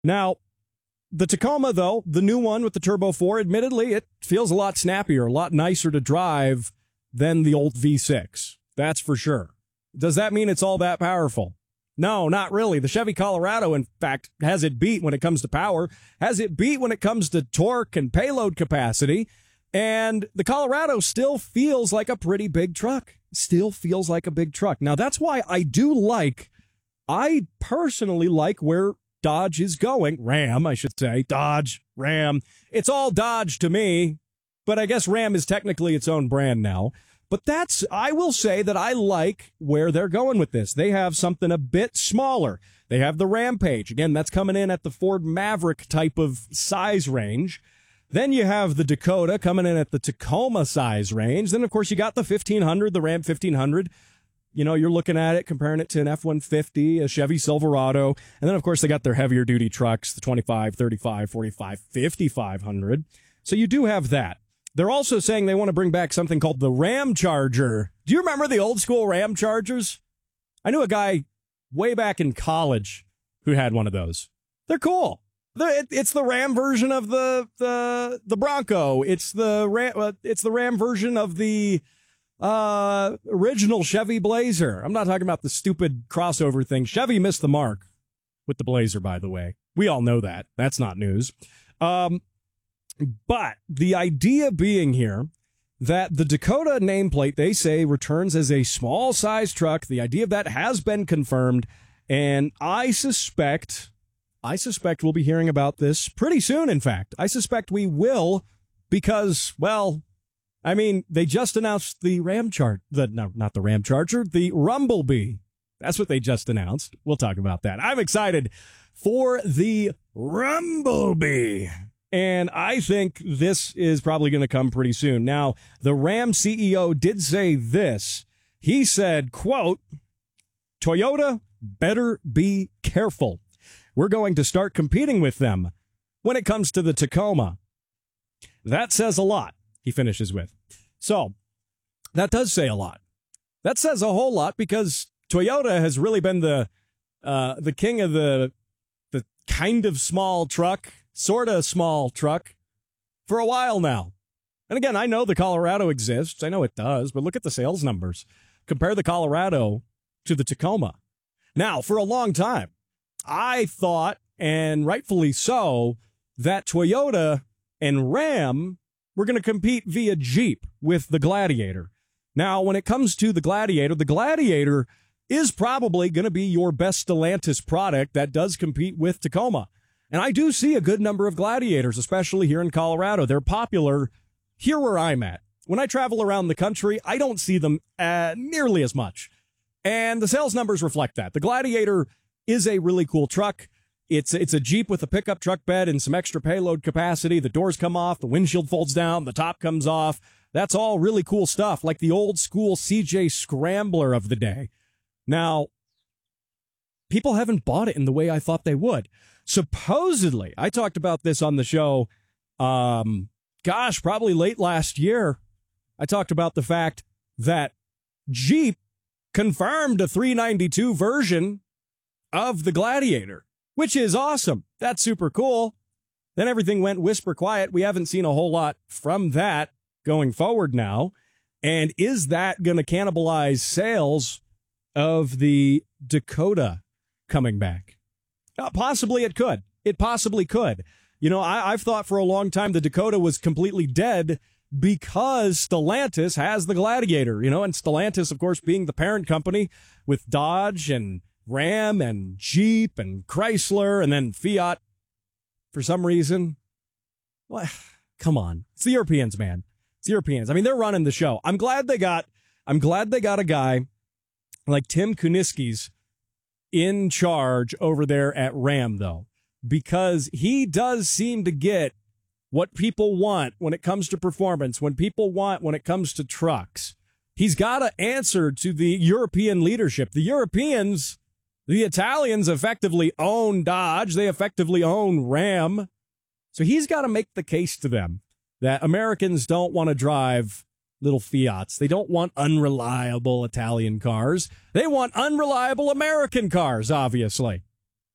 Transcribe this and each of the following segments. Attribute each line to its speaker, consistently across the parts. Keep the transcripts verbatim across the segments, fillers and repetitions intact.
Speaker 1: Now, the Tacoma, though, the new one with the Turbo four, admittedly, it feels a lot snappier, a lot nicer to drive than the old V six. That's for sure. Does that mean it's all that powerful? No, not really. The Chevy Colorado, in fact, has it beat when it comes to power, has it beat when it comes to torque and payload capacity, and the Colorado still feels like a pretty big truck. Still feels like a big truck. Now, that's why I do like, I personally like where Dodge is going. Ram, I should say. Dodge, Ram. It's all Dodge to me, but I guess Ram is technically its own brand now. But that's, I will say that I like where they're going with this. They have something a bit smaller. They have the Rampage. Again, that's coming in at the Ford Maverick type of size range. Then you have the Dakota coming in at the Tacoma size range. Then, of course, you got the fifteen hundred, the Ram fifteen hundred. You know, you're looking at it, comparing it to an F one fifty, a Chevy Silverado. And then, of course, they got their heavier duty trucks, the twenty-five, thirty-five, forty-five, fifty-five hundred. So you do have that. They're also saying they want to bring back something called the Ram Charger. Do you remember the old school Ram Chargers? I knew a guy way back in college who had one of those. They're cool. They're, it's the Ram version of the the the Bronco. It's the Ram. Uh, it's the Ram version of the uh, original Chevy Blazer. I'm not talking about the stupid crossover thing. Chevy missed the mark with the Blazer, by the way. We all know that. That's not news. Um. But the idea being here that the Dakota nameplate, they say, returns as a small size truck. The idea of that has been confirmed. And I suspect, I suspect we'll be hearing about this pretty soon, in fact. I suspect we will because, well, I mean, they just announced the Ram Charger, the, no, not the Ram Charger, the Rumblebee. That's what they just announced. We'll talk about that. I'm excited for the Rumblebee. And I think this is probably going to come pretty soon. Now, the Ram C E O did say this. He said, quote, Toyota better be careful. We're going to start competing with them when it comes to the Tacoma. That says a lot, he finishes with. So, that does say a lot. That says a whole lot because Toyota has really been the uh, the king of the the kind of small truck, sort of small truck for a while now. And again, I know the Colorado exists. I know it does, but look at the sales numbers. Compare the Colorado to the Tacoma. Now, for a long time, I thought, and rightfully so, that Toyota and Ram were going to compete via Jeep with the Gladiator. Now, when it comes to the Gladiator, the Gladiator is probably going to be your best Stellantis product that does compete with Tacoma. And I do see a good number of Gladiators, especially here in Colorado. They're popular here where I'm at. When I travel around the country, I don't see them uh, nearly as much. And the sales numbers reflect that. The Gladiator is a really cool truck. It's, it's a Jeep with a pickup truck bed and some extra payload capacity. The doors come off, the windshield folds down, the top comes off. That's all really cool stuff, like the old school C J Scrambler of the day. Now, people haven't bought it in the way I thought they would. Supposedly, I talked about this on the show, um, gosh, probably late last year. I talked about the fact that Jeep confirmed a three ninety-two version of the Gladiator, which is awesome. That's super cool. Then everything went whisper quiet. We haven't seen a whole lot from that going forward now. And is that going to cannibalize sales of the Dakota coming back? Uh, possibly it could. It possibly could. You know, I, I've thought for a long time the Dakota was completely dead because Stellantis has the Gladiator, you know, and Stellantis, of course, being the parent company with Dodge and Ram and Jeep and Chrysler and then Fiat for some reason. Well, come on. It's the Europeans, man. It's the Europeans. I mean, they're running the show. I'm glad they got, I'm glad they got a guy like Tim Kuniskis in charge over there at Ram, though, because he does seem to get what people want when it comes to performance, when people want when it comes to trucks. He's got to answer to the European leadership. The Europeans, the Italians effectively own Dodge. They effectively own Ram. So he's got to make the case to them that Americans don't want to drive little Fiats. They don't want unreliable Italian cars. They want unreliable American cars, obviously.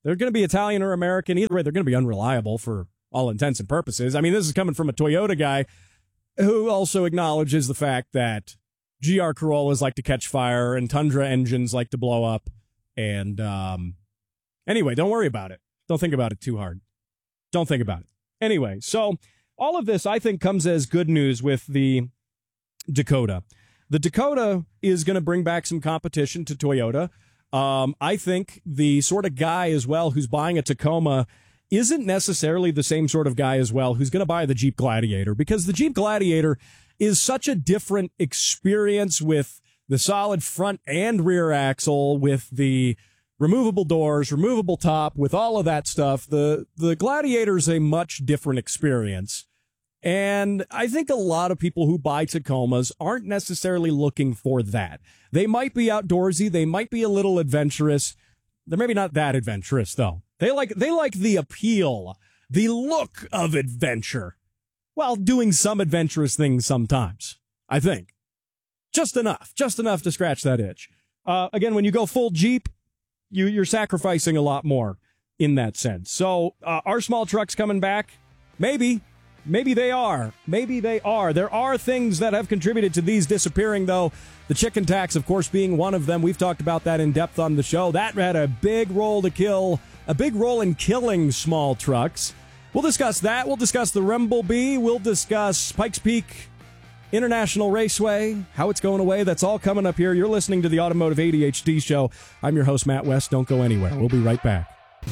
Speaker 1: They're going to be Italian or American. Either way, they're going to be unreliable for all intents and purposes. I mean, this is coming from a Toyota guy who also acknowledges the fact that G R Corollas like to catch fire and Tundra engines like to blow up. And um, anyway, don't worry about it. Don't think about it too hard. Don't think about it. Anyway, so all of this, I think, comes as good news with the Dakota. The Dakota is going to bring back some competition to Toyota. Um, I think the sort of guy as well who's buying a Tacoma isn't necessarily the same sort of guy as well who's going to buy the Jeep Gladiator, because the Jeep Gladiator is such a different experience with the solid front and rear axle, with the removable doors, removable top, with all of that stuff. The, the Gladiator is a much different experience. And I think a lot of people who buy Tacomas aren't necessarily looking for that. They might be outdoorsy. They might be a little adventurous. They're maybe not that adventurous, though. They like they like the appeal, the look of adventure, while doing some adventurous things sometimes, I think. Just enough. Just enough to scratch that itch. Uh, again, when you go full Jeep, you, you're sacrificing a lot more in that sense. So uh, are small trucks coming back? Maybe. Maybe they are. Maybe they are. There are things that have contributed to these disappearing, though. The chicken tax, of course, being one of them. We've talked about that in depth on the show. That had a big role to kill, a big role in killing small trucks. We'll discuss that. We'll discuss the Rumblebee. We'll discuss Pikes Peak International Raceway, how it's going away. That's all coming up here. You're listening to the Automotive A D H D Show. I'm your host, Matt West. Don't go anywhere. We'll be right back.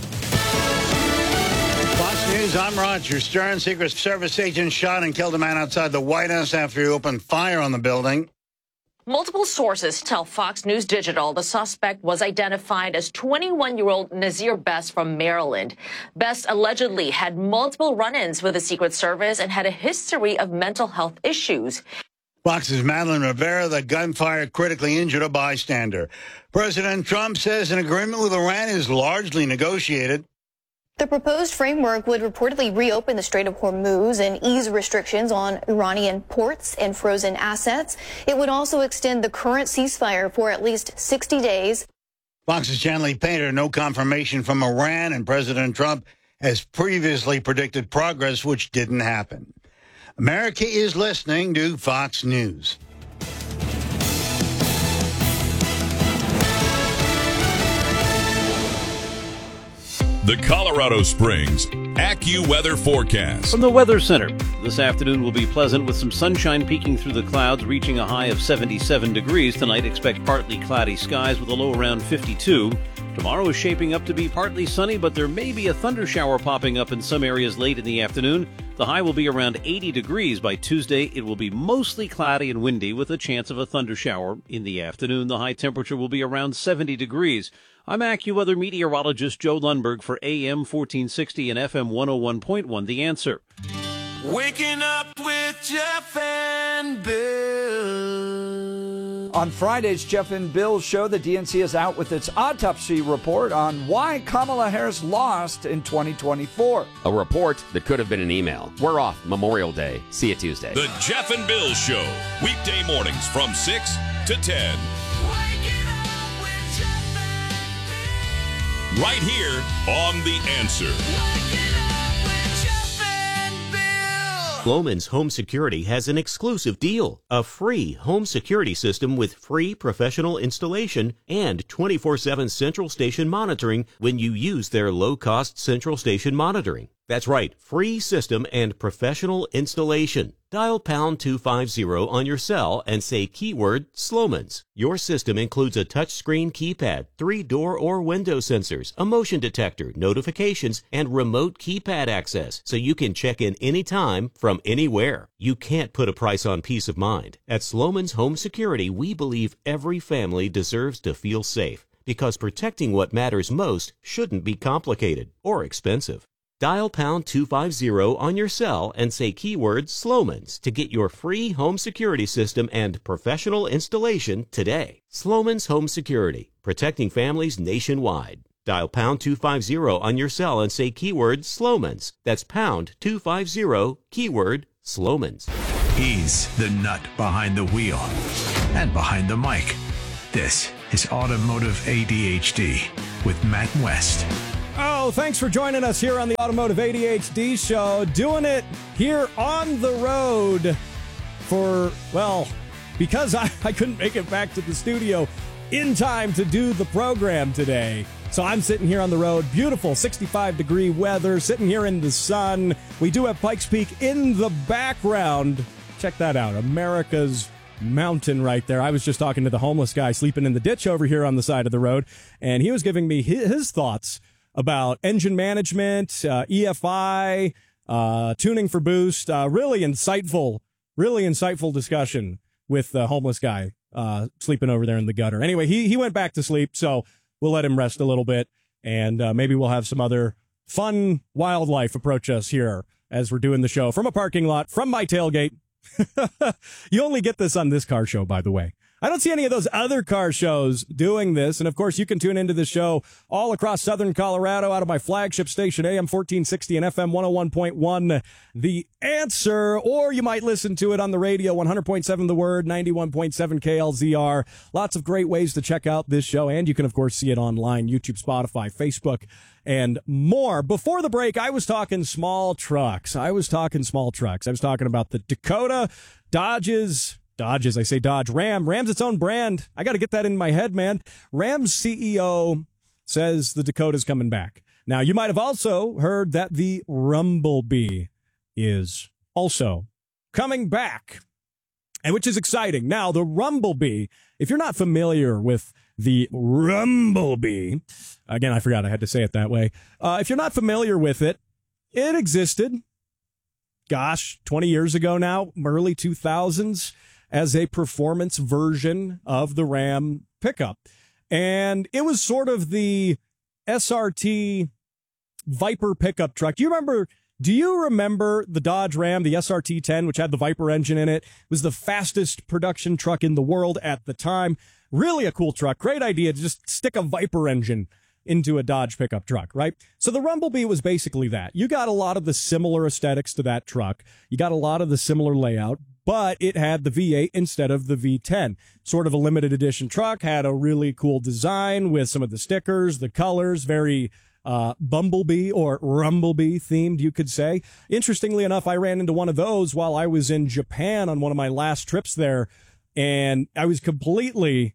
Speaker 2: News, I'm Roger Stern. Secret Service agents shot and killed a man outside the White House after he opened fire on the building.
Speaker 3: Multiple sources tell Fox News Digital the suspect was identified as twenty-one-year-old Nazir Best from Maryland. Best allegedly had multiple run-ins with the Secret Service and had a history of mental health issues.
Speaker 2: Fox's Madeline Rivera, the gunfire critically injured a bystander. President Trump says an agreement with Iran is largely negotiated.
Speaker 4: The proposed framework would reportedly reopen the Strait of Hormuz and ease restrictions on Iranian ports and frozen assets. It would also extend the current ceasefire for at least sixty days.
Speaker 2: Fox's Chanley Painter, no confirmation from Iran, and President Trump has previously predicted progress, which didn't happen. America is listening to Fox News.
Speaker 5: The Colorado Springs AccuWeather forecast.
Speaker 6: From the Weather Center, this afternoon will be pleasant with some sunshine peeking through the clouds, reaching a high of seventy-seven degrees. Tonight, expect partly cloudy skies with a low around fifty-two. Tomorrow is shaping up to be partly sunny, but there may be a thunder shower popping up in some areas late in the afternoon. The high will be around eighty degrees by Tuesday. It will be mostly cloudy and windy with a chance of a thunder shower in the afternoon. The high temperature will be around seventy degrees. I'm AccuWeather meteorologist Joe Lundberg for A M fourteen sixty and F M one oh one point one, The Answer.
Speaker 7: Waking up with Jeff and Bill.
Speaker 8: On Friday's Jeff and Bill show, the D N C is out with its autopsy report on why Kamala Harris lost in twenty twenty-four.
Speaker 9: A report that could have been an email. We're off Memorial Day. See you Tuesday.
Speaker 5: The Jeff and Bill Show, weekday mornings from six to ten. Right here on The Answer.
Speaker 10: Sloman's Home Security has an exclusive deal. A free home security system with free professional installation and twenty-four seven central station monitoring when you use their low-cost central station monitoring. That's right, free system and professional installation. Dial pound two fifty on your cell and say keyword Sloman's. Your system includes a touchscreen keypad, three door or window sensors, a motion detector, notifications, and remote keypad access, so you can check in anytime from anywhere. You can't put a price on peace of mind. At Sloman's Home Security, we believe every family deserves to feel safe, because protecting what matters most shouldn't be complicated or expensive. Dial pound two fifty on your cell and say keyword Sloman's to get your free home security system and professional installation today. Sloman's Home Security, protecting families nationwide. Dial pound two fifty on your cell and say keyword Sloman's. That's pound two fifty, keyword Sloman's.
Speaker 11: He's the nut behind the wheel and behind the mic. This is Automotive A D H D with Matt West.
Speaker 1: Oh, Hello, thanks for joining us here on the Automotive A D H D Show. Doing it here on the road for, well, because I, I couldn't make it back to the studio in time to do the program today. So I'm sitting here on the road, beautiful sixty-five degree weather, sitting here in the sun. We do have Pikes Peak in the background. Check that out, America's mountain right there. I was just talking to the homeless guy sleeping in the ditch over here on the side of the road, and he was giving me his, his thoughts about engine management, uh, E F I, uh, tuning for boost. Uh, really insightful, really insightful discussion with the homeless guy uh, sleeping over there in the gutter. Anyway, he he went back to sleep, so we'll let him rest a little bit, and uh, maybe we'll have some other fun wildlife approach us here as we're doing the show from a parking lot, from my tailgate. You only get this on this car show, by the way. I don't see any of those other car shows doing this. And, of course, you can tune into the show all across southern Colorado out of my flagship station, A M fourteen sixty and F M one oh one point one, The Answer. Or you might listen to it on the radio, one hundred point seven The Word, ninety-one point seven K L Z R. Lots of great ways to check out this show. And you can, of course, see it online, YouTube, Spotify, Facebook, and more. Before the break, I was talking small trucks. I was talking small trucks. I was talking about the Dakota, Dodges, Dodges, I say Dodge, Ram. Ram's its own brand. I got to get that in my head, man. Ram's C E O says the Dakota's coming back. Now, you might have also heard that the Rumblebee is also coming back, and which is exciting. Now, the Rumblebee, if you're not familiar with the Rumblebee, again, I forgot I had to say it that way. Uh, if you're not familiar with it, it existed, gosh, twenty years ago now, early two thousands, as a performance version of the Ram pickup. And it was sort of the S R T Viper pickup truck. Do you remember, do you remember the Dodge Ram, the S R T ten, which had the Viper engine in it? It was the fastest production truck in the world at the time. Really a cool truck. Great idea to just stick a Viper engine into a Dodge pickup truck, right? So the Rumblebee was basically that. You got a lot of the similar aesthetics to that truck. You got a lot of the similar layout, but it had the V eight instead of the V ten. Sort of a limited edition truck, had a really cool design with some of the stickers, the colors, very uh, Bumblebee or Rumblebee themed, you could say. Interestingly enough, I ran into one of those while I was in Japan on one of my last trips there, and I was completely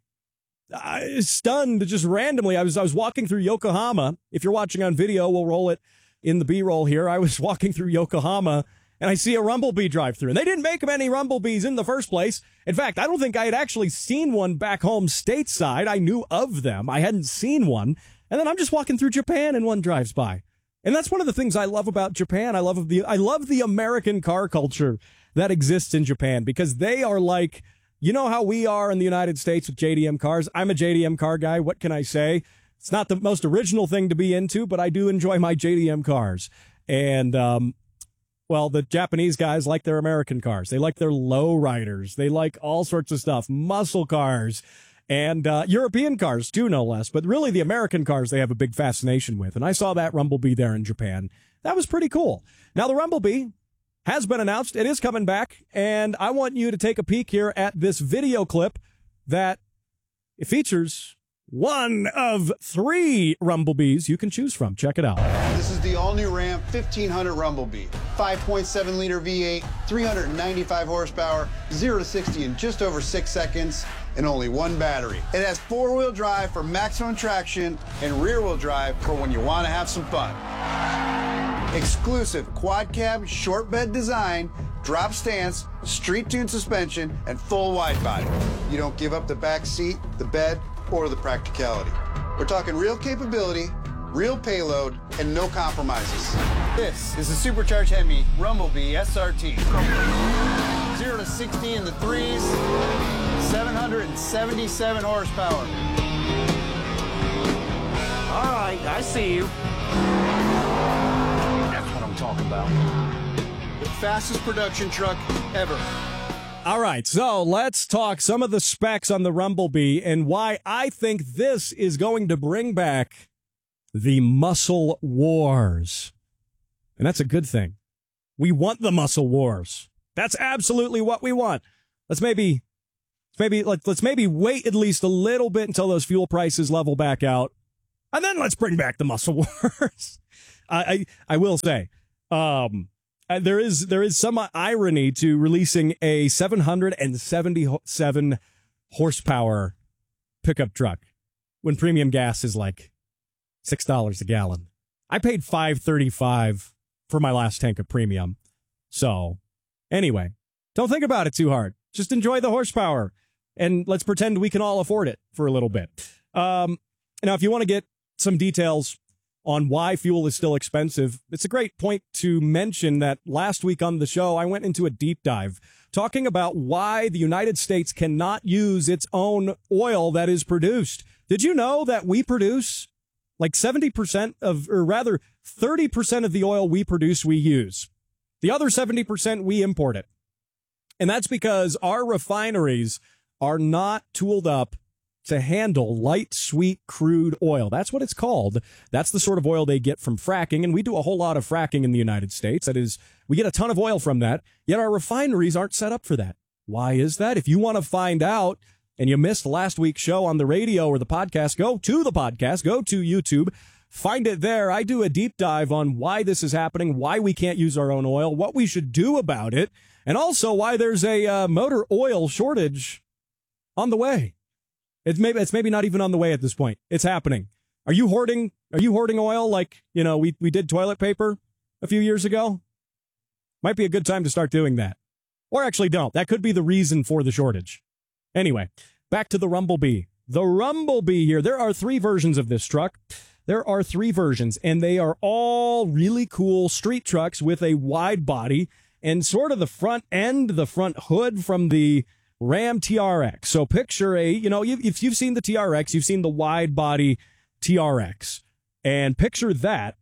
Speaker 1: I was stunned just randomly. I was I was walking through Yokohama. If you're watching on video, we'll roll it in the B-roll here. I was walking through Yokohama, and I see a Rumblebee drive through. And they didn't make many Rumblebees in the first place. In fact, I don't think I had actually seen one back home stateside. I knew of them. I hadn't seen one. And then I'm just walking through Japan, and one drives by. And that's one of the things I love about Japan. I love the I love the American car culture that exists in Japan, because they are like, you know how we are in the United States with J D M cars? I'm a J D M car guy. What can I say? It's not the most original thing to be into, but I do enjoy my J D M cars. And, um, well, the Japanese guys like their American cars. They like their low riders. They like all sorts of stuff, muscle cars, and uh, European cars too, no less. But really the American cars they have a big fascination with. And I saw that Rumblebee there in Japan. That was pretty cool. Now, the Rumblebee has been announced. It is coming back, and I want you to take a peek here at this video clip that it features one of three Rumblebees you can choose from. Check it out.
Speaker 12: This is the all-new Ram fifteen hundred Rumblebee. five point seven liter V eight, three hundred ninety-five horsepower, zero to sixty in just over six seconds, and only one battery. It has four-wheel drive for maximum traction and rear-wheel drive for when you want to have some fun. Exclusive quad cab, short bed design, drop stance, street tuned suspension, and full wide body. You don't give up the back seat, the bed, or the practicality. We're talking real capability, real payload, and no compromises. This is a supercharged Hemi Rumblebee S R T. zero to sixty in the threes, seven hundred seventy-seven horsepower.
Speaker 13: All right, I see you. Talking about
Speaker 12: the fastest production truck ever.
Speaker 1: All right, so let's talk some of the specs on the Rumblebee and why I think this is going to bring back the muscle wars. And that's a good thing. We want the muscle wars. That's absolutely what we want. Let's maybe, maybe let's, let's maybe wait at least a little bit until those fuel prices level back out. And then let's bring back the muscle wars. I, I I will say, um, there is there is some irony to releasing a seven hundred seventy-seven horsepower pickup truck when premium gas is like six dollars a gallon. I paid five thirty-five for my last tank of premium. So anyway, don't think about it too hard. Just enjoy the horsepower, and let's pretend we can all afford it for a little bit. Um, now, if you want to get some details on why fuel is still expensive, it's a great point to mention that last week on the show, I went into a deep dive talking about why the United States cannot use its own oil that is produced. Did you know that we produce like seventy percent of, or rather thirty percent of the oil we produce, we use. The other seventy percent, we import it. And that's because our refineries are not tooled up to handle light, sweet, crude oil. That's what it's called. That's the sort of oil they get from fracking, and we do a whole lot of fracking in the United States. That is, we get a ton of oil from that, yet our refineries aren't set up for that. Why is that? If you want to find out, and you missed last week's show on the radio or the podcast, go to the podcast, go to YouTube, find it there. I do a deep dive on why this is happening, why we can't use our own oil, what we should do about it, and also why there's a uh, motor oil shortage on the way. It's maybe it's maybe not even on the way at this point. It's happening. Are you hoarding? Are you hoarding oil like, you know, we we did toilet paper a few years ago? Might be a good time to start doing that. Or actually don't. That could be the reason for the shortage. Anyway, back to the Rumblebee. The Rumblebee here. There are three versions of this truck. There are three versions, and they are all really cool street trucks with a wide body and sort of the front end, the front hood from the Ram T R X. So picture a, you know, if you've seen the T R X, you've seen the wide body T R X. And picture that,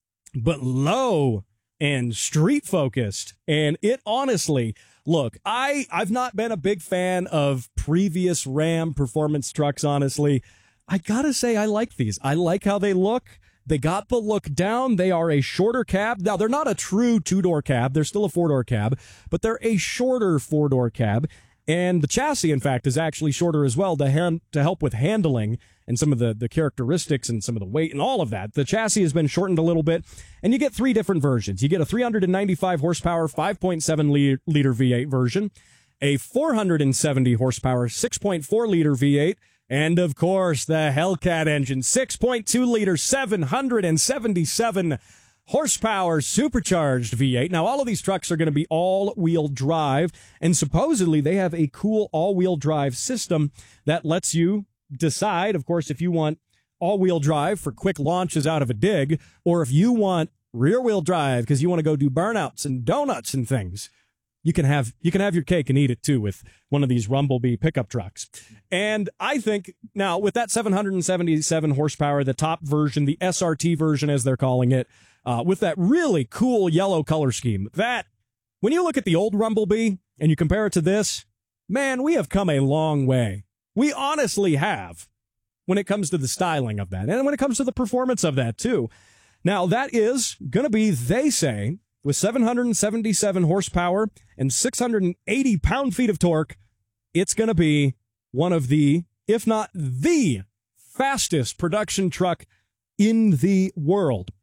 Speaker 1: but low and street focused. And it honestly, look, I, I've not been a big fan of previous Ram performance trucks, honestly. I gotta say, I like these. I like how they look. They got the look down. They are a shorter cab. Now, they're not a true two-door cab. They're still a four-door cab, but they're a shorter four-door cab. And the chassis, in fact, is actually shorter as well to hand, to help with handling and some of the, the characteristics and some of the weight and all of that. The chassis has been shortened a little bit, and you get three different versions. You get a three hundred ninety-five horsepower, five point seven liter V eight version, a four hundred seventy horsepower, six point four liter V eight, and, of course, the Hellcat engine, six point two liter, seven hundred seventy-seven horsepower supercharged V eight. Now, all of these trucks are going to be all-wheel drive, and supposedly they have a cool all-wheel drive system that lets you decide, of course, if you want all-wheel drive for quick launches out of a dig, or if you want rear-wheel drive because you want to go do burnouts and donuts and things. You can have you can have your cake and eat it, too, with one of these Rumblebee pickup trucks. And I think, now, with that seven hundred seventy-seven horsepower, the top version, the S R T version, as they're calling it, uh, with that really cool yellow color scheme, that, when you look at the old Rumblebee and you compare it to this, man, we have come a long way. We honestly have when it comes to the styling of that and when it comes to the performance of that, too. Now, that is going to be, they say, with seven hundred seventy-seven horsepower and six hundred eighty pound-feet of torque, it's going to be one of the, if not the, fastest production truck in the world.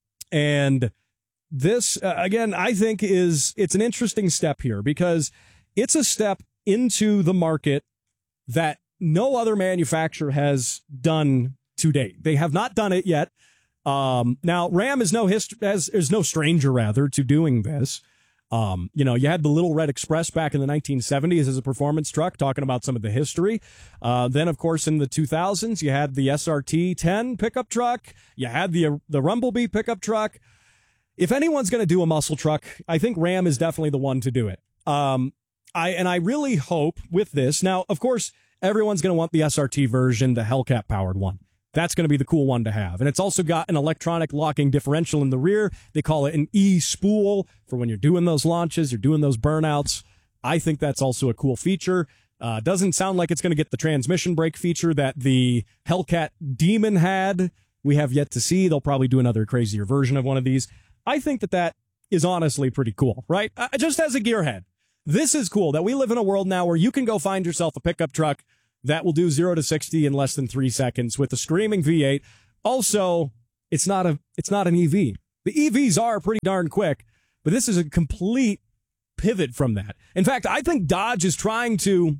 Speaker 1: And this, uh, again, I think is, it's an interesting step here because it's a step into the market that no other manufacturer has done to date. They have not done it yet. Um, now, Ram is no hist- as, is no stranger, rather, to doing this. Um, you know, you had the Little Red Express back in the nineteen seventies as a performance truck, talking about some of the history. Uh, then, of course, in the two thousands, you had the S R T ten pickup truck. You had the the Rumblebee pickup truck. If anyone's going to do a muscle truck, I think Ram is definitely the one to do it. Um, I and I really hope with this. Now, of course, everyone's going to want the S R T version, the Hellcat powered one. That's going to be the cool one to have. And it's also got an electronic locking differential in the rear. They call it an E-spool for when you're doing those launches, you're doing those burnouts. I think that's also a cool feature. Uh, doesn't sound like it's going to get the transmission brake feature that the Hellcat Demon had. We have yet to see. They'll probably do another crazier version of one of these. I think that that is honestly pretty cool, right? Uh, just as a gearhead, this is cool that we live in a world now where you can go find yourself a pickup truck that will do zero to sixty in less than three seconds with a screaming V eight, Also, it's not a it's not an E V. The E Vs are pretty darn quick, but this is a complete pivot from that. In fact, I think Dodge is trying to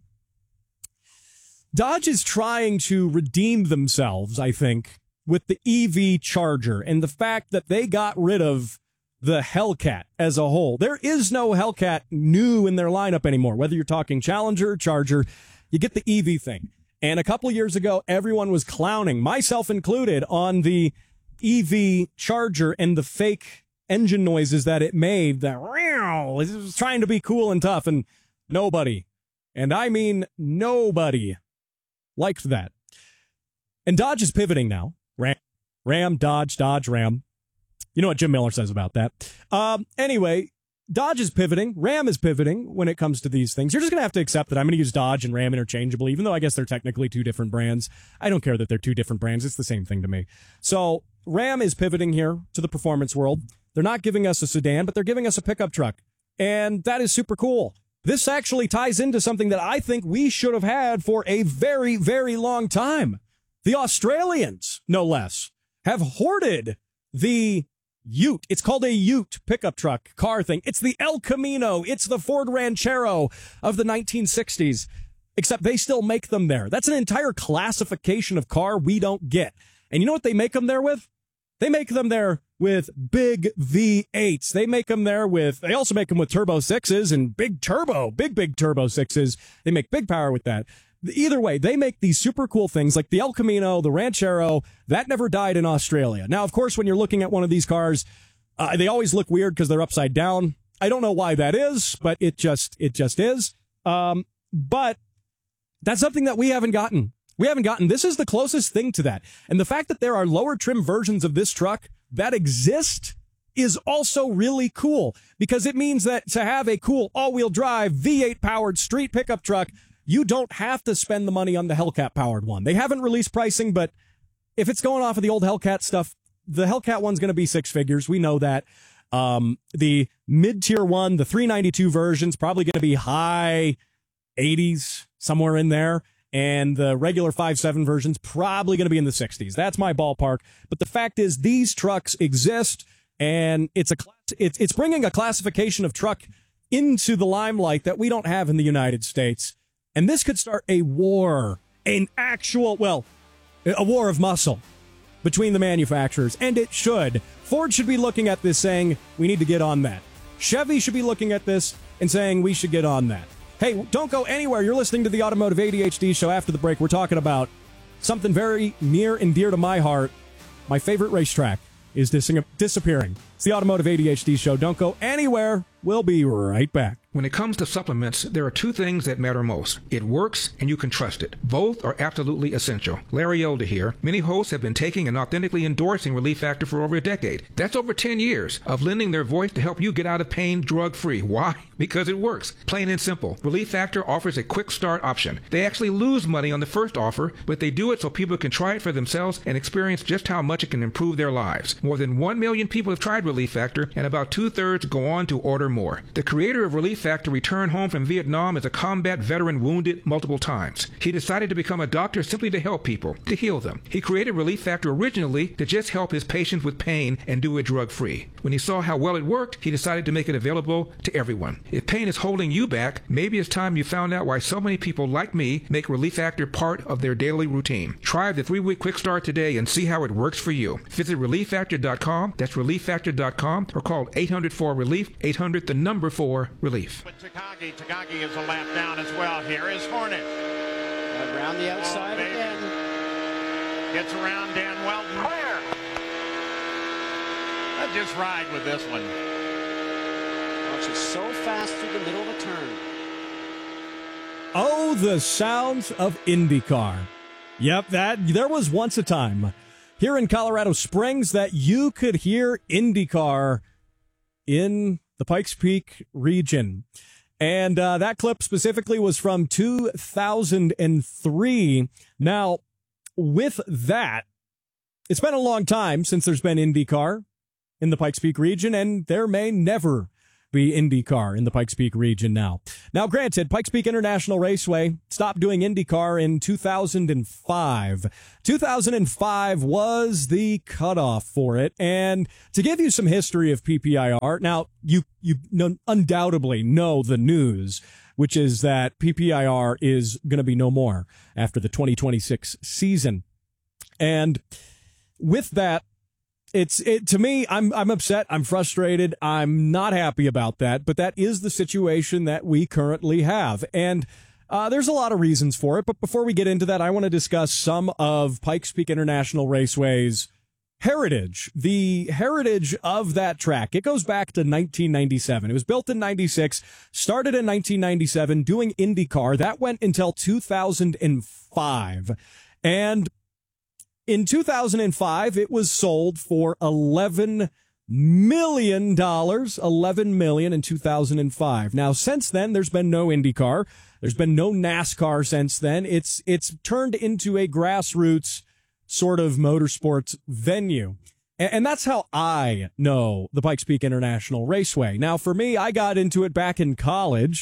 Speaker 1: Dodge is trying to redeem themselves, I think, with the E V Charger and the fact that they got rid of the Hellcat as a whole. There is no Hellcat new in their lineup anymore, whether you're talking Challenger, Charger, you get the E V thing. And a couple years ago, everyone was clowning, myself included, on the E V Charger and the fake engine noises that it made. That it was trying to be cool and tough, and nobody, and I mean nobody, liked that. And Dodge is pivoting now. Ram, Ram, Dodge, Dodge, Ram. You know what Jim Miller says about that. Um, anyway, Dodge is pivoting. Ram is pivoting when it comes to these things. You're just going to have to accept that I'm going to use Dodge and Ram interchangeably, even though I guess they're technically two different brands. I don't care that they're two different brands. It's the same thing to me. So Ram is pivoting here to the performance world. They're not giving us a sedan, but they're giving us a pickup truck. And that is super cool. This actually ties into something that I think we should have had for a very, very long time. The Australians, no less, have hoarded the Ute. It's called a Ute pickup truck car thing. It's the El Camino. It's the Ford Ranchero of the nineteen sixties, except they still make them there. That's an entire classification of car we don't get. And you know what they make them there with? They make them there with big V eights. They make them there with, they also make them with turbo sixes and big turbo, big, big turbo sixes. They make big power with that. Either way, they make these super cool things like the El Camino, the Ranchero. That never died in Australia. Now, of course, when you're looking at one of these cars, uh, they always look weird because they're upside down. I don't know why that is, but it just, it just is. Um, but that's something that we haven't gotten. We haven't gotten. This is the closest thing to that. And the fact that there are lower trim versions of this truck that exist is also really cool, because it means that to have a cool all-wheel drive V eight powered street pickup truck, you don't have to spend the money on the Hellcat powered one. They haven't released pricing, but if it's going off of the old Hellcat stuff, the Hellcat one's going to be six figures. We know that. Um, the mid-tier one, the three ninety-two version's probably going to be high eighties, somewhere in there. And the regular five seven version's probably going to be in the sixties. That's my ballpark. But the fact is, these trucks exist, and it's a class, it's it's bringing a classification of truck into the limelight that we don't have in the United States. And this could start a war, an actual, well, a war of muscle between the manufacturers, and it should. Ford should be looking at this saying, we need to get on that. Chevy should be looking at this and saying, we should get on that. Hey, don't go anywhere. You're listening to the Automotive A D H D Show. After the break, we're talking about something very near and dear to my heart. My favorite racetrack is dis- disappearing. It's the Automotive A D H D Show. Don't go anywhere. We'll be right back.
Speaker 14: When it comes to supplements, there are two things that matter most. It works, and you can trust it. Both are absolutely essential. Larry Elder here. Many hosts have been taking and authentically endorsing Relief Factor for over a decade. That's over ten years of lending their voice to help you get out of pain drug-free. Why? Because it works. Plain and simple. Relief Factor offers a quick start option. They actually lose money on the first offer, but they do it so people can try it for themselves and experience just how much it can improve their lives. More than one million people have tried Relief Factor, and about two-thirds go on to order more. The creator of Relief Factor returned home from Vietnam as a combat veteran wounded multiple times. He decided to become a doctor simply to help people, to heal them. He created Relief Factor originally to just help his patients with pain and do it drug-free. When he saw how well it worked, he decided to make it available to everyone. If pain is holding you back, maybe it's time you found out why so many people like me make Relief Factor part of their daily routine. Try the three-week quick start today and see how it works for you. Visit relief factor dot com, that's relief factor dot com, or call eight hundred four relief, eight hundred the number four relief.
Speaker 15: But Takagi, Takagi is a lap down as well. Here is Hornet.
Speaker 13: Around the outside
Speaker 15: oh,
Speaker 13: again.
Speaker 15: Gets around Dan Welton. Clear. I'd just ride with this one.
Speaker 13: Oh, she's so fast through the middle of a turn.
Speaker 1: Oh, the sounds of IndyCar. Yep, that there was once a time here in Colorado Springs that you could hear IndyCar in the Pikes Peak region. And uh, that clip specifically was from two thousand three. Now, with that, it's been a long time since there's been IndyCar in the Pikes Peak region, and there may never be IndyCar in the Pikes Peak region now. Now, granted, Pikes Peak International Raceway stopped doing IndyCar in two thousand five. two thousand five was the cutoff for it. And to give you some history of P P I R, now, you, you know, undoubtedly know the news, which is that P P I R is going to be no more after the twenty twenty-six season. And with that, It's it to me. I'm I'm upset. I'm frustrated. I'm not happy about that. But that is the situation that we currently have, and uh, there's a lot of reasons for it. But before we get into that, I want to discuss some of Pikes Peak International Raceway's heritage. The heritage of that track. It goes back to nineteen ninety-seven. It was built in ninety-six, started in nineteen ninety-seven, doing IndyCar. That went until two thousand five, and in two thousand five, it was sold for eleven million dollars, eleven million dollars in two thousand five. Now, since then, there's been no IndyCar. There's been no NASCAR since then. It's, it's turned into a grassroots sort of motorsports venue. And, and that's how I know the Pikes Peak International Raceway. Now, for me, I got into it back in college,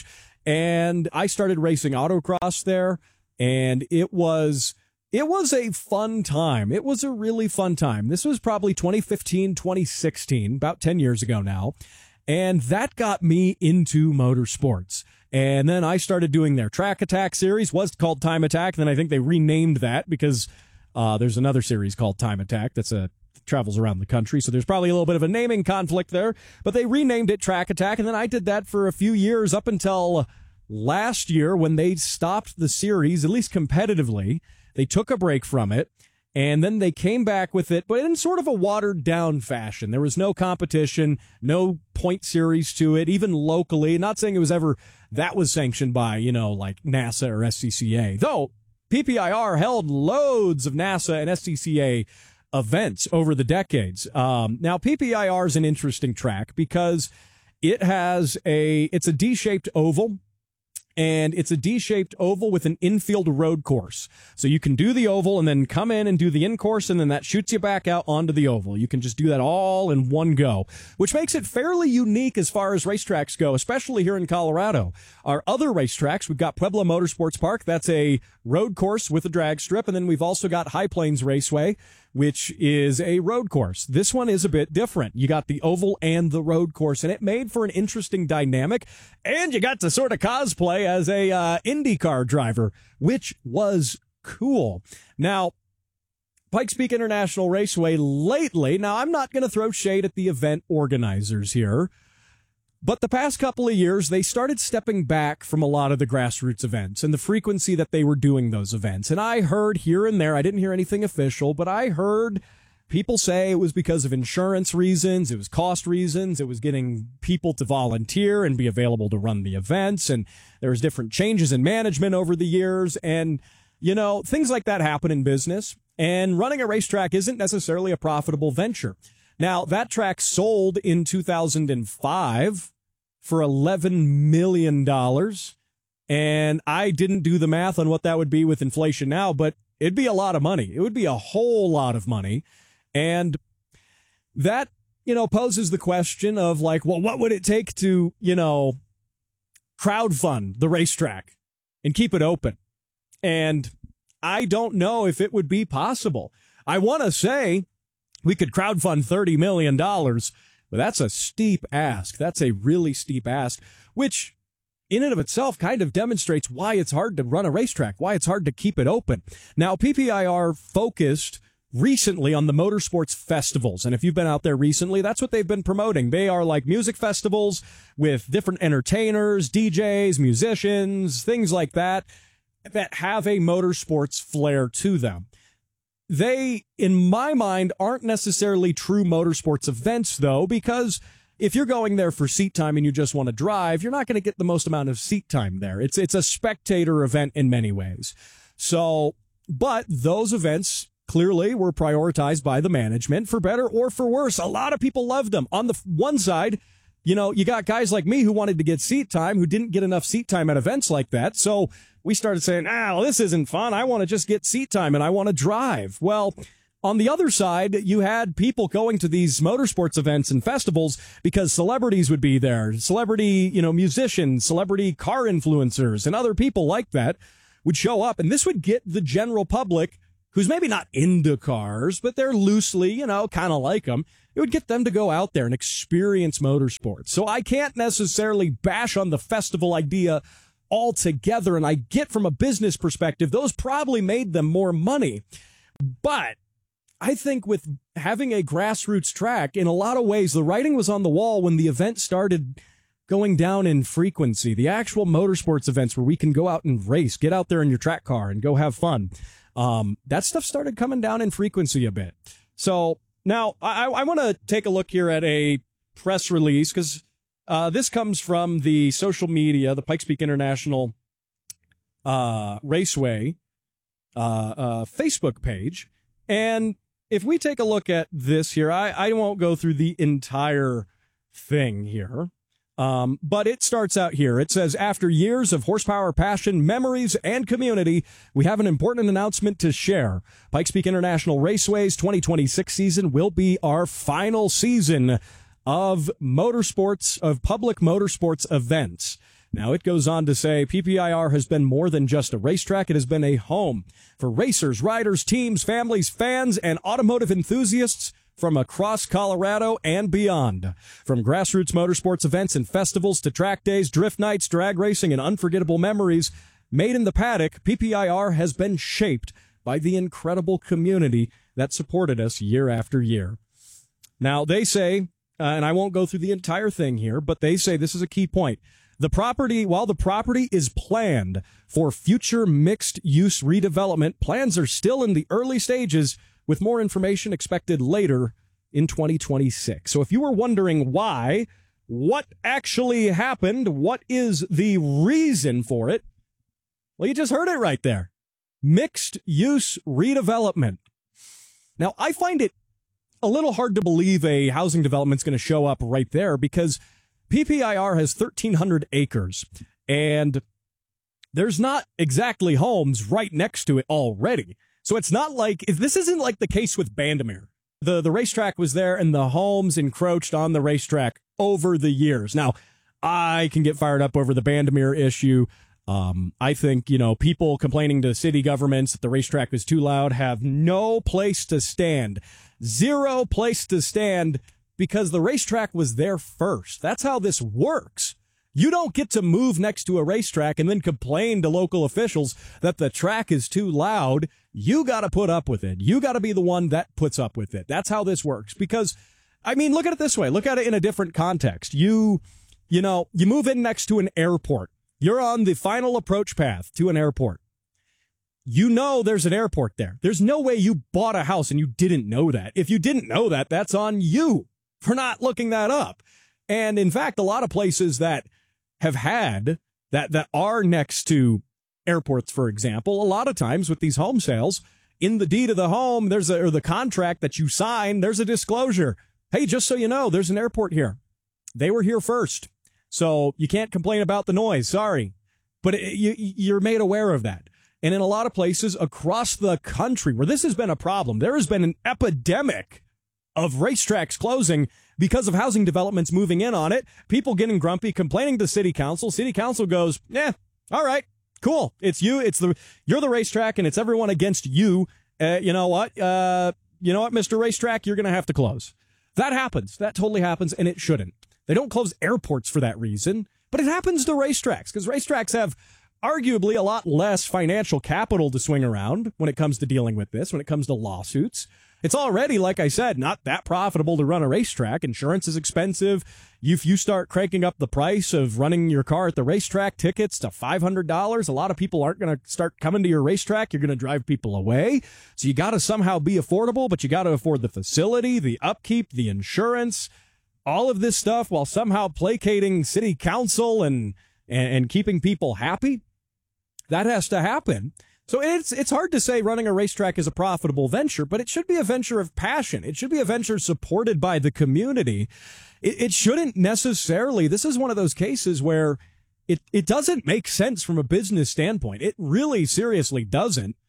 Speaker 1: and I started racing autocross there, and it was... It was a fun time. It was a really fun time. This was probably twenty fifteen, twenty sixteen, about ten years ago now. And that got me into motorsports. And then I started doing their Track Attack series, was called Time Attack. Then I think they renamed that because uh, there's another series called Time Attack that's a travels around the country. So there's probably a little bit of a naming conflict there. But they renamed it Track Attack. And then I did that for a few years up until last year when they stopped the series, at least competitively. They took a break from it, and then they came back with it, but in sort of a watered-down fashion. There was no competition, no point series to it, even locally. Not saying it was ever that was sanctioned by, you know, like NASA or S C C A. Though P P I R held loads of NASA and S C C A events over the decades. Um, now, P P I R is an interesting track because it has a, it's a D-shaped oval. And it's a D-shaped oval with an infield road course. So you can do the oval and then come in and do the in-course, and then that shoots you back out onto the oval. You can just do that all in one go, which makes it fairly unique as far as racetracks go, especially here in Colorado. Our other racetracks, we've got Pueblo Motorsports Park. That's a road course with a drag strip. And then we've also got High Plains Raceway, which is a road course. This one is a bit different. You got the oval and the road course, and it made for an interesting dynamic. And you got to sort of cosplay as a uh, IndyCar driver, which was cool. Now, Pikes Peak International Raceway lately, now I'm not going to throw shade at the event organizers here, but the past couple of years, they started stepping back from a lot of the grassroots events and the frequency that they were doing those events. And I heard here and there, I didn't hear anything official, but I heard people say it was because of insurance reasons, it was cost reasons, it was getting people to volunteer and be available to run the events, and there was different changes in management over the years, and, you know, things like that happen in business, and running a racetrack isn't necessarily a profitable venture. Now, that track sold in two thousand five for eleven million dollars, and I didn't do the math on what that would be with inflation now, but it'd be a lot of money. It would be a whole lot of money, and that, you know, poses the question of, like, well, what would it take to, you know, crowdfund the racetrack and keep it open? And I don't know if it would be possible. I want to say we could crowdfund thirty million dollars, but that's a steep ask. That's a really steep ask, which in and of itself kind of demonstrates why it's hard to run a racetrack, why it's hard to keep it open. Now, P P I R focused recently on the motorsports festivals, and if you've been out there recently, that's what they've been promoting. They are like music festivals with different entertainers, D Js, musicians, things like that, that have a motorsports flair to them. They, in my mind, aren't necessarily true motorsports events, though, because if you're going there for seat time and you just want to drive, you're not going to get the most amount of seat time there. It's it's a spectator event in many ways. So, but those events clearly were prioritized by the management, for better or for worse. A lot of people loved them. On the one side, you know, you got guys like me who wanted to get seat time, who didn't get enough seat time at events like that. So we started saying, ah, well, this isn't fun. I want to just get seat time and I want to drive. Well, On the other side, you had people going to these motorsports events and festivals because celebrities would be there. Celebrity, you know, musicians, celebrity car influencers, and other people like that would show up. And this would get the general public, who's maybe not into cars, but they're loosely, you know, kind of like them. It would get them to go out there and experience motorsports. So I can't necessarily bash on the festival idea altogether. And I get from a business perspective, those probably made them more money. But I think with having a grassroots track, in a lot of ways, the writing was on the wall when the event started going down in frequency. The actual motorsports events where we can go out and race, get out there in your track car and go have fun. Um, that stuff started coming down in frequency a bit. So now I, I want to take a look here at a press release because uh, this comes from the social media, the Pikes Peak International uh, Raceway uh, uh, Facebook page. And if we take a look at this here, I, I won't go through the entire thing here, um, but it starts out here. It says, after years of horsepower, passion, memories, and community, we have an important announcement to share. Pikes Peak International Raceway's twenty twenty-six season will be our final season of motorsports, of public motorsports events. Now, it goes on to say P P I R has been more than just a racetrack. It has been a home for racers, riders, teams, families, fans, and automotive enthusiasts from across Colorado and beyond. From grassroots motorsports events and festivals to track days, drift nights, drag racing, and unforgettable memories made in the paddock, P P I R has been shaped by the incredible community that supported us year after year. Now, they say, uh, and I won't go through the entire thing here, but they say this is a key point. The property, while the property is planned for future mixed-use redevelopment, plans are still in the early stages, with more information expected later in twenty twenty-six. So if you were wondering why, what actually happened, what is the reason for it, well, you just heard it right there. Mixed-use redevelopment. Now, I find it a little hard to believe a housing development's going to show up right there because P P I R has thirteen hundred acres, and there's not exactly homes right next to it already. So it's not like, this isn't like the case with Bandimere. The, the racetrack was there, and the homes encroached on the racetrack over the years. Now, I can get fired up over the Bandimere issue. Um, I think, you know, people complaining to city governments that the racetrack is too loud have no place to stand. Zero place to stand. Because the racetrack was there first. That's how this works. You don't get to move next to a racetrack and then complain to local officials that the track is too loud. You got to put up with it. You got to be the one that puts up with it. That's how this works. Because, I mean, look at it this way. Look at it in a different context. You, you know, you move in next to an airport. You're on the final approach path to an airport. You know there's an airport there. There's no way you bought a house and you didn't know that. If you didn't know that, that's on you for not looking that up. And in fact, a lot of places that have had that, that are next to airports, for example, a lot of times with these home sales, in the deed of the home, there's a, or the contract that you sign, there's a disclosure. Hey, just so you know, there's an airport here. They were here first. So you can't complain about the noise. Sorry. But it, you, you're made aware of that. And in a lot of places across the country where this has been a problem, there has been an epidemic of racetracks closing because of housing developments moving in on it, people getting grumpy, complaining to city council. City council goes, yeah, all right, cool. It's you. It's the, you're the racetrack and it's everyone against you. Uh, you know what? Uh, you know what, Mister Racetrack, you're going to have to close. That happens. That totally happens. And it shouldn't. They don't close airports for that reason, but it happens to racetracks because racetracks have arguably a lot less financial capital to swing around when it comes to dealing with this, when it comes to lawsuits. It's already, like I said, not that profitable to run a racetrack. Insurance is expensive. If you start cranking up the price of running your car at the racetrack, tickets to five hundred dollars, a lot of people aren't going to start coming to your racetrack. You're going to drive people away. So you got to somehow be affordable, but you got to afford the facility, the upkeep, the insurance, all of this stuff while somehow placating city council and, and, and keeping people happy. That has to happen. So it's it's hard to say running a racetrack is a profitable venture, but it should be a venture of passion. It should be a venture supported by the community. It, it shouldn't necessarily. This is one of those cases where it, it doesn't make sense from a business standpoint. It really seriously doesn't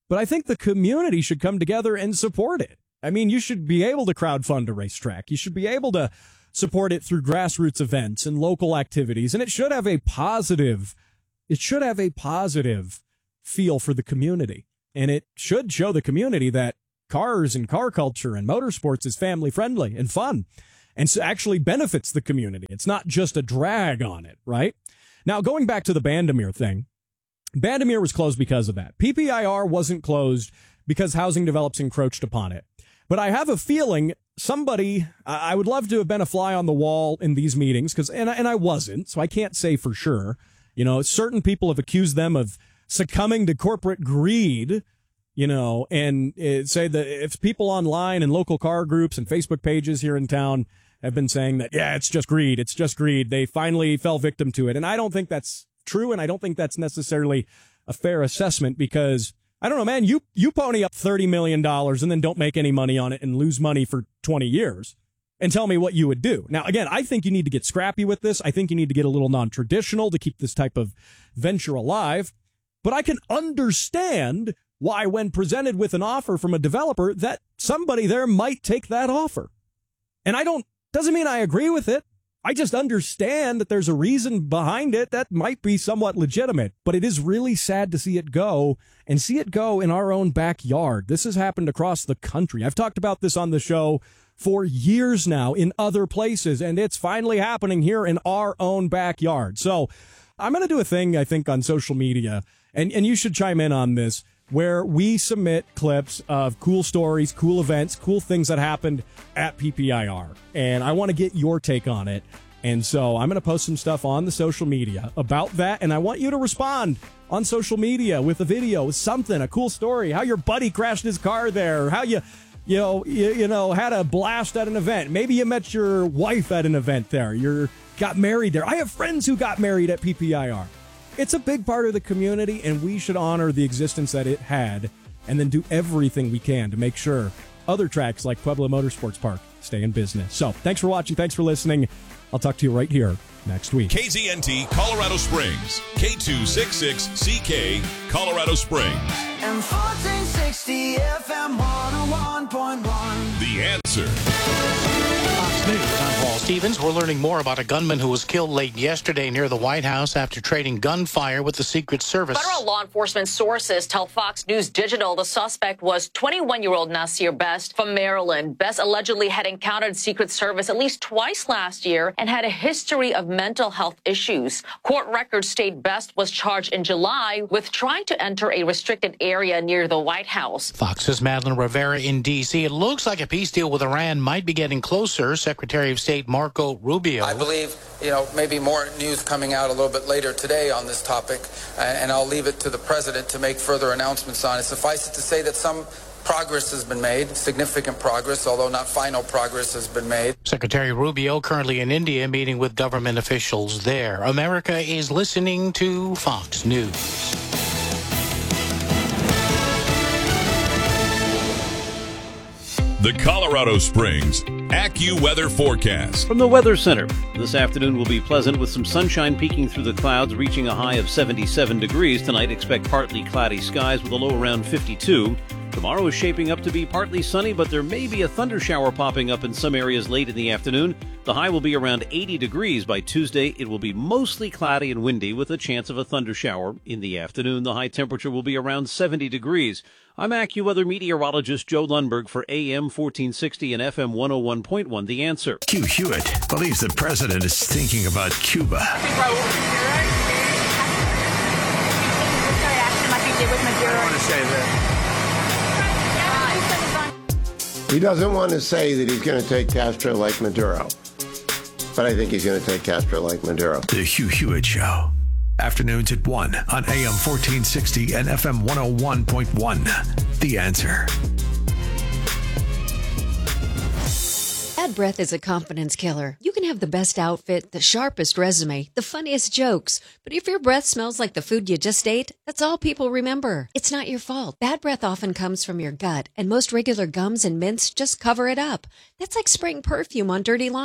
Speaker 1: but I think the community should come together and support it. I mean, you should be able to crowdfund a racetrack. You should be able to support it through grassroots events and local activities. And it should have a positive, it should have a positive feel for the community. And it should show the community that cars and car culture and motorsports is family friendly and fun and so actually benefits the community. It's not just a drag on it, right? Now, going back to the Bandimere thing, Bandimere was closed because of that. P P I R wasn't closed because housing develops encroached upon it. But I have a feeling somebody, I would love to have been a fly on the wall in these meetings, because and, and I wasn't, so I can't say for sure. You know, certain people have accused them of succumbing to corporate greed, you know, and it, say that if people online and local car groups and Facebook pages here in town have been saying that, yeah, it's just greed, it's just greed. They finally fell victim to it. And I don't think that's true, and I don't think that's necessarily a fair assessment, because I don't know, man, you, you pony up thirty million dollars and then don't make any money on it and lose money for twenty years and tell me what you would do. Now, again, I think you need to get scrappy with this. I think you need to get a little non-traditional to keep this type of venture alive. But I can understand why, when presented with an offer from a developer, that somebody there might take that offer. And I don't, doesn't mean I agree with it. I just understand that there's a reason behind it that might be somewhat legitimate, but it is really sad to see it go, and see it go in our own backyard. This has happened across the country. I've talked about this on the show for years now in other places, and it's finally happening here in our own backyard. So I'm going to do a thing, I think, on social media, and, and you should chime in on this, where we submit clips of cool stories, cool events, cool things that happened at P P I R. And I want to get your take on it. And so I'm going to post some stuff on the social media about that. And I want you to respond on social media with a video, with something, a cool story, how your buddy crashed his car there, how you, you know, you, you know, had a blast at an event. Maybe you met your wife at an event there. You got married there. I have friends who got married at P P I R. It's a big part of the community, and we should honor the existence that it had and then do everything we can to make sure other tracks like Pueblo Motorsports Park stay in business. So thanks for watching. Thanks for listening. I'll talk to you right here next week.
Speaker 5: K Z N T Colorado Springs, K two sixty-six C K, Colorado Springs.
Speaker 7: And fourteen sixty F M one oh one point one.
Speaker 5: The Answer.
Speaker 16: Fox News, I'm Paul Stevens. We're learning more about a gunman who was killed late yesterday near the White House after trading gunfire with the Secret Service.
Speaker 3: Federal law enforcement sources tell Fox News Digital the suspect was twenty-one-year-old Nasir Best from Maryland. Best allegedly had encountered Secret Service at least twice last year and had a history of mental health issues. Court records state Best was charged in July with trying to enter a restricted area near the White House.
Speaker 16: Fox's Madeline Rivera in D C. It looks like a peace deal with Iran might be getting closer. Secretary of State Marco Rubio.
Speaker 17: I believe, you know, maybe more news coming out a little bit later today on this topic, and I'll leave it to the president to make further announcements on it. Suffice it to say that some progress has been made, significant progress, although not final progress has been made.
Speaker 16: Secretary Rubio currently in India meeting with government officials there. America is listening to Fox News.
Speaker 5: The Colorado Springs AccuWeather Forecast.
Speaker 6: From the Weather Center, this afternoon will be pleasant with some sunshine peeking through the clouds, reaching a high of seventy-seven degrees. Tonight, expect partly cloudy skies with a low around fifty-two. Tomorrow is shaping up to be partly sunny, but there may be a thunder shower popping up in some areas late in the afternoon. The high will be around eighty degrees by Tuesday. It will be mostly cloudy and windy with a chance of a thunder shower in the afternoon. The high temperature will be around seventy degrees. I'm AccuWeather meteorologist Joe Lundberg for A M fourteen sixty and F M one oh one point one. The Answer.
Speaker 11: Hugh Hewitt believes the president is thinking about Cuba.
Speaker 18: I want to say that.
Speaker 19: He doesn't want to say that he's going to take Castro like Maduro, but I think he's going to take Castro like Maduro.
Speaker 11: The Hugh Hewitt Show. Afternoons at one on A M fourteen sixty and F M one oh one point one. The Answer.
Speaker 20: Bad breath is a confidence killer. You can have the best outfit, the sharpest resume, the funniest jokes, but if your breath smells like the food you just ate, that's all people remember. It's not your fault. Bad breath often comes from your gut, and most regular gums and mints just cover it up. That's like spraying perfume on dirty laundry.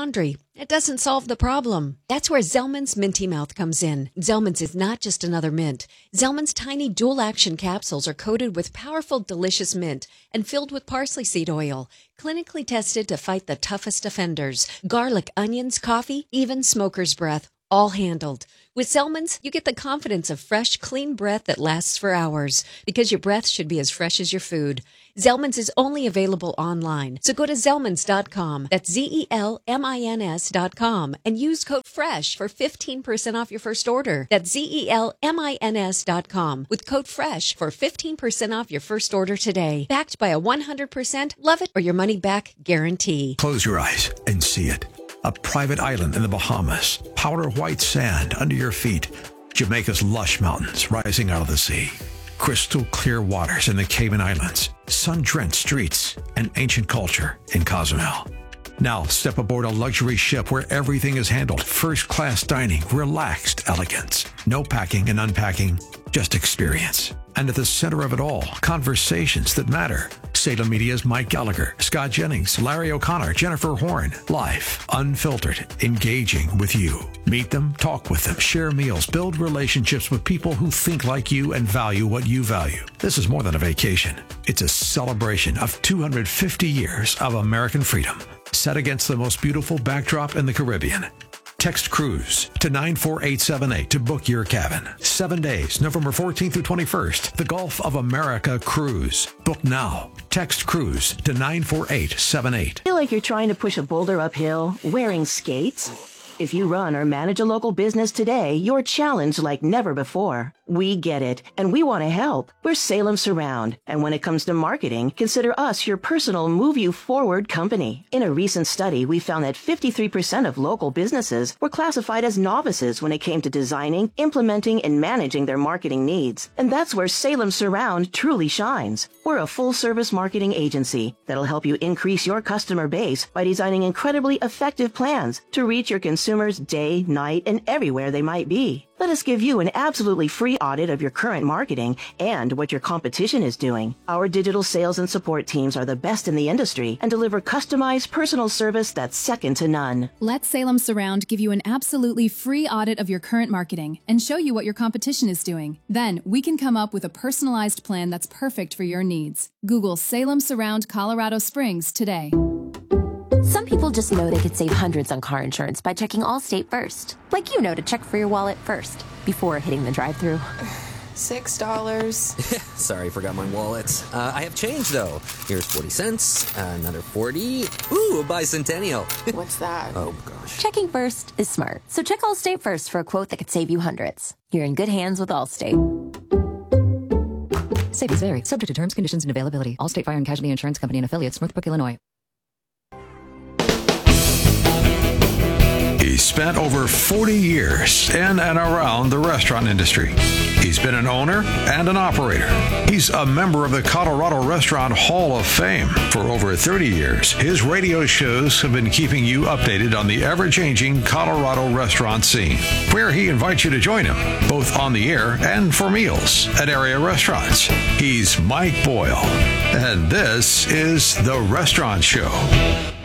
Speaker 20: It doesn't solve the problem. That's where Zellman's Minty Mouth comes in. Zellman's is not just another mint. Zellman's tiny dual-action capsules are coated with powerful, delicious mint and filled with parsley seed oil, clinically tested to fight the toughest offenders. Garlic, onions, coffee, even smoker's breath, all handled. With Zellman's, you get the confidence of fresh, clean breath that lasts for hours, because your breath should be as fresh as your food. Zellman's is only available online, so go to Zellmans dot com. That's Z E L M I N S dot com and use code FRESH for fifteen percent off your first order. That's Z E L M I N S dot com with code FRESH for fifteen percent off your first order today. Backed by a one hundred percent love it or your money back guarantee.
Speaker 11: Close your eyes and see it. A private island in the Bahamas, powder white sand under your feet, Jamaica's lush mountains rising out of the sea, crystal clear waters in the Cayman Islands, sun-drenched streets, and ancient culture in Cozumel. Now step aboard a luxury ship where everything is handled, first-class dining, relaxed elegance, no packing and unpacking, just experience. And at the center of it all, conversations that matter. Salem Media's Mike Gallagher, Scott Jennings, Larry O'Connor, Jennifer Horn. Live, unfiltered, engaging with you. Meet them, talk with them, share meals, build relationships with people who think like you and value what you value. This is more than a vacation. It's a celebration of two hundred fifty years of American freedom, set against the most beautiful backdrop in the Caribbean. Text cruise to nine four eight seven eight to book your cabin. Seven days, November fourteenth through twenty-first. The Gulf of America Cruise. Book now. Text cruise to nine four eight seven eight.
Speaker 21: Feel like you're trying to push a boulder uphill wearing skates? If you run or manage a local business today, you're challenged like never before. We get it, and we want to help. We're Salem Surround, and when it comes to marketing, consider us your personal move you forward company. In a recent study, we found that fifty-three percent of local businesses were classified as novices when it came to designing, implementing, and managing their marketing needs. And that's where Salem Surround truly shines. We're a full-service marketing agency that'll help you increase your customer base by designing incredibly effective plans to reach your consumers day, night, and everywhere they might be. Let us give you an absolutely free audit of your current marketing and what your competition is doing. Our digital sales and support teams are the best in the industry and deliver customized personal service that's second to none.
Speaker 22: Let Salem Surround give you an absolutely free audit of your current marketing and show you what your competition is doing. Then we can come up with a personalized plan that's perfect for your needs. Google Salem Surround Colorado Springs today.
Speaker 23: Some people just know they could save hundreds on car insurance by checking Allstate first. Like you know to check for your wallet first, before hitting the drive-thru.
Speaker 24: Six dollars.
Speaker 25: Sorry, forgot my wallet. Uh, I have change, though. Here's forty cents, uh, another forty. Ooh, a bicentennial.
Speaker 24: What's that?
Speaker 25: Oh, gosh.
Speaker 23: Checking first is smart. So check Allstate first for a quote that could save you hundreds. You're in good hands with Allstate.
Speaker 26: Savings vary. Subject to terms, conditions, and availability. Allstate Fire and Casualty Insurance Company and affiliates, Northbrook, Illinois.
Speaker 11: He's spent over forty years in and around the restaurant industry. He's been an owner and an operator. He's a member of the Colorado Restaurant Hall of Fame. For over thirty years, his radio shows have been keeping you updated on the ever-changing Colorado restaurant scene, where he invites you to join him, both on the air and for meals at area restaurants. He's Mike Boyle, and this is The Restaurant Show.